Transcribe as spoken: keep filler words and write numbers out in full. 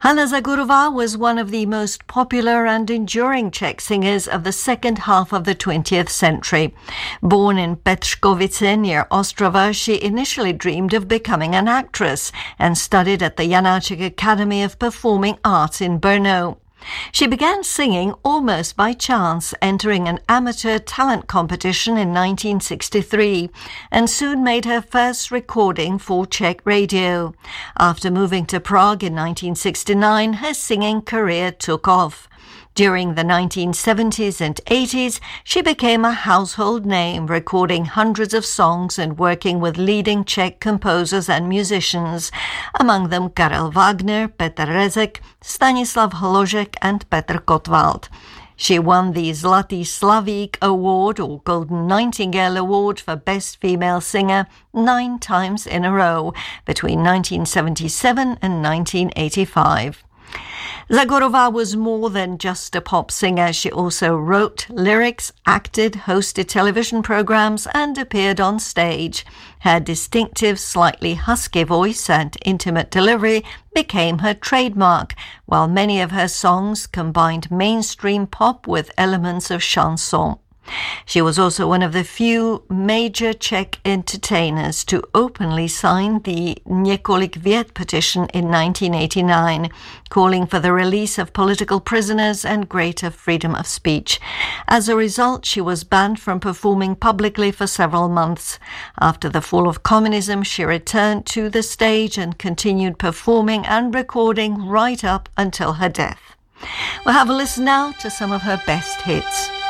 Hanna Zagorová was one of the most popular and enduring Czech singers of the second half of the twentieth century. Born in Petržkovice near Ostrava, she initially dreamed of becoming an actress and studied at the Janáček Academy of Performing Arts in Brno. She began singing almost by chance, entering an amateur talent competition in nineteen sixty-three, and soon made her first recording for Czech radio. After moving to Prague in nineteen sixty-nine, her singing career took off. During the nineteen seventies and eighties, she became a household name, recording hundreds of songs and working with leading Czech composers and musicians, among them Karel Wagner, Petr Rezek, Stanislav Hložek and Petr Kotwald. She won the Zlatý Slavík Award or Golden Nightingale Award for Best Female Singer nine times in a row, between nineteen seventy-seven and nineteen eighty-five. Zagorová was more than just a pop singer. She also wrote lyrics, acted, hosted television programs, and appeared on stage. Her distinctive, slightly husky voice and intimate delivery became her trademark, while many of her songs combined mainstream pop with elements of chanson. She was also one of the few major Czech entertainers to openly sign the Několik vět petition in nineteen eighty-nine, calling for the release of political prisoners and greater freedom of speech. As a result, she was banned from performing publicly for several months. After the fall of communism, she returned to the stage and continued performing and recording right up until her death. We'll have a listen now to some of her best hits.